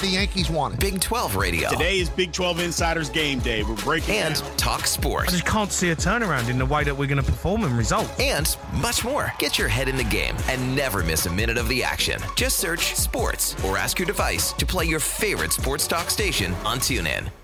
the Yankees won it. Big 12 radio. Today is Big 12 Insiders Game Day. We're breaking and down. Talk Sports. I just can't see a turnaround in the way that we're going to perform and result. And much more. Get your head in the game and never miss a minute of the action. Just search sports or ask your device to play your favorite sports talk station on TuneIn.